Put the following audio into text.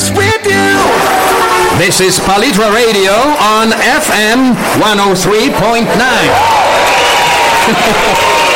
with you. This is Palitra Radio on FM 103.9.